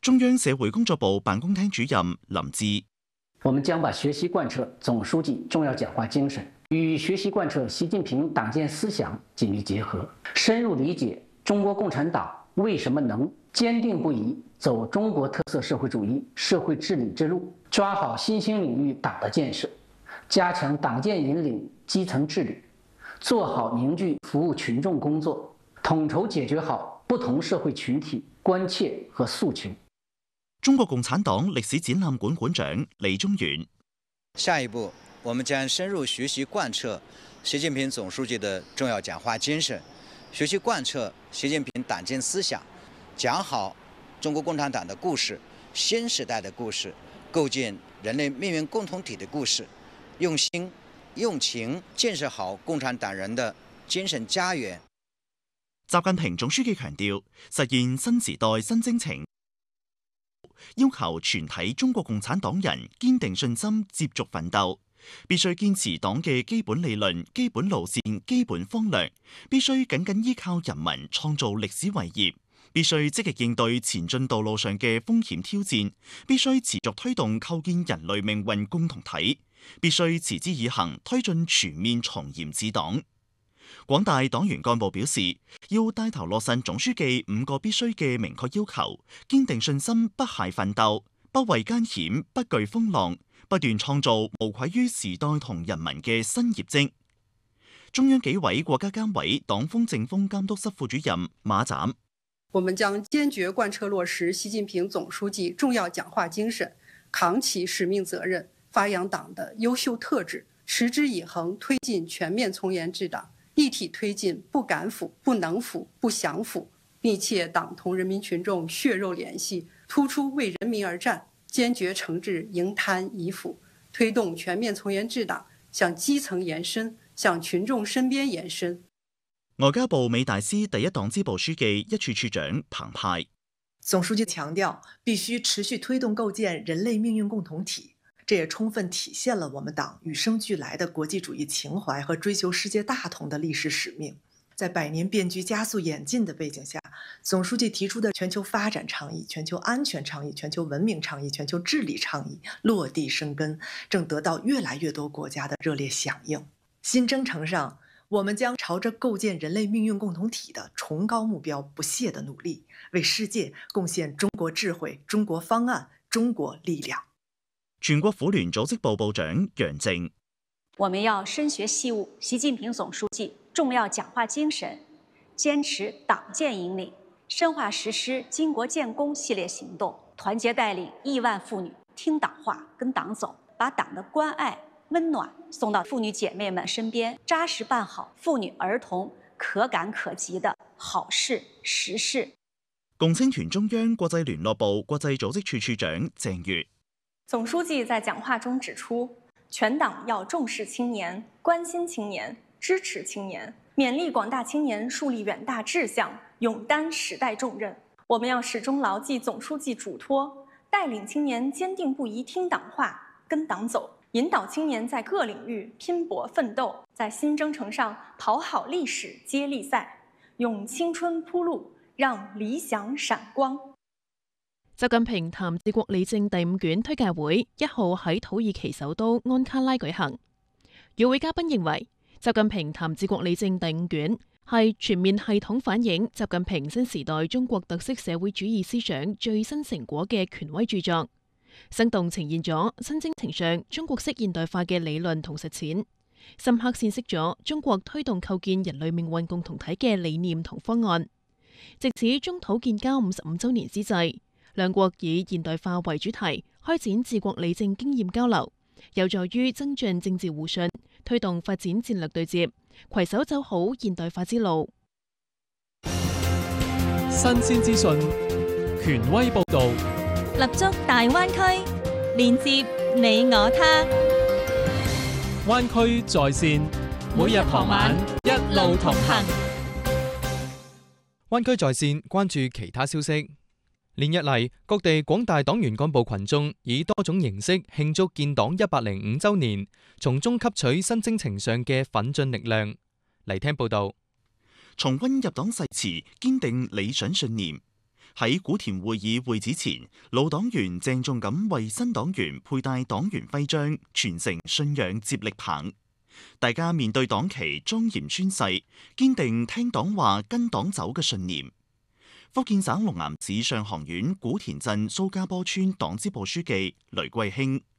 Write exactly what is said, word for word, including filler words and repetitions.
中央社會工作部辦公廳主任林志， 我們將把學習貫徹總書記重要講話精神與學習貫徹習近平黨建思想緊密結合，深入理解中國共產黨為什麼能堅定不移走中國特色社會主義社會治理之路，抓好新興領域黨的建設，加強黨建引領基層治理，做好凝聚服務群眾工作，統籌解決好不同社會群體關切和訴求。 中國共產黨歷史展覽館館長李宗元， 下一步，我們將深入學習貫徹習近平總書記的重要講話精神，學習貫徹習近平黨建思想，講好中國共產黨的故事、新時代的故事、構建人類命運共同體的故事，用心用情建設好共產黨人的精神家園。 習近平總書記強調，實現新時代新征程，要求全體中國共產黨人堅定信心，接續奮鬥，必須堅持黨嘅基本理論、基本路線、基本方略，必須緊緊依靠人民創造歷史偉業，必須積極應對前進道路上嘅風險挑戰，必須持續推動構建人類命運共同體，必須持之以恆推進全面從嚴治黨。廣大黨員幹部表示，要帶頭落實總書記五個必須嘅明確要求，堅定信心，不懈奮鬥，不畏艱險，不懼風浪，不斷創造無愧於時代同人民嘅新業績。中央紀委國家監委黨風政風監督室副主任馬斬， 我們將堅決貫徹落實習近平總書記重要講話精神，扛起使命責任，發揚黨的優秀特質，持之以恆推進全面從嚴治黨，一體推進不敢腐、不能腐、不想腐，密切黨同人民群眾血肉聯繫，突出為人民而戰，堅決懲治營貪疑腐，推動全面從嚴治黨向基層延伸，向群眾身邊延伸。 外交部美大司第一黨支部書記一處處長彭湃， 總書記強調，必須持續推動構建人類命運共同體。這也充分體現了我們黨與生俱來的國際主義情懷和追求世界大同的歷史使命。在百年變局加速演進的背景下，總書記提出的全球發展倡議、全球安全倡議、全球文明倡議、全球治理倡議落地生根，正得到越來越多國家的熱烈響應。新征程上，我們將朝着構建人類命運共同體的崇高目標不懈地努力，為世界貢獻中國智慧、中國方案、中國力量。 全國婦聯組織部部長楊靜， 我們要深學細悟習近平總書記重要講話精神，堅持黨建引領，深化實施巾幗建功系列行動，團結帶領億萬婦女聽黨話、跟黨走，把黨的關愛、溫暖送到婦女姐妹們身邊，扎實辦好婦女兒童可感可及的好事實事。 共青團中央國際聯絡部國際組織處處長鄭月。 總書記在講話中指出，全黨要重視青年、關心青年、支持青年，勉勵廣大青年樹立遠大志向，勇擔時代重任。我們要始終牢記總書記囑託，帶領青年堅定不移聽黨話、跟黨走，引導青年在各領域拼搏奮鬥，在新征程上跑好歷史接力賽，用青春鋪路，讓理想閃光。 習近平談治國理政第五卷推介會一號喺土耳其首都安卡拉舉行。與會嘉賓認為，習近平談治國理政第五卷係全面系統反映習近平新時代中國特色社會主義思想最新成果嘅權威著作，生動呈現咗新征程上中國式現代化嘅理論同實踐，深刻闡釋咗中國推動構建人類命運共同體嘅理念同方案。藉此中土建交五十五週年之際，兩國以現代化為主題，開展治國理政經驗交流，有助於增進政治互信，推動發展戰略對接，攜手走好現代化之路。 新鮮資訊，權威報導， 立足大灣區，連接你我他。 灣區在線，每日傍晚一路同行。灣區在線關注其他消息。連日嚟，各地廣大黨員幹部群眾以多種形式慶祝建黨一百零五週年，從中吸取新征程上嘅奮進力量。嚟聽報道。 重溫入黨誓詞，堅定理想信念。 喺古田會議會址前，老黨員鄭重咁為新黨員佩戴黨員徽章，傳承信仰接力棒。大家面對黨旗莊嚴宣誓，堅定聽黨話跟黨走嘅信念。福建省龍岩市上行縣古田鎮蘇家坡村黨支部書記雷貴興、